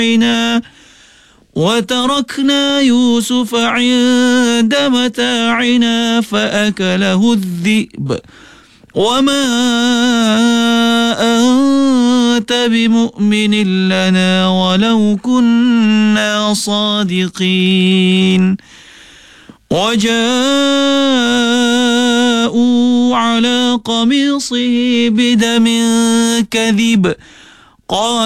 وتركنا يوسف عند متاعنا فأكله الذئب وما أنت بمؤمن لنا ولو كنا صادقين وجاءوا على قميصه بدم كذب قال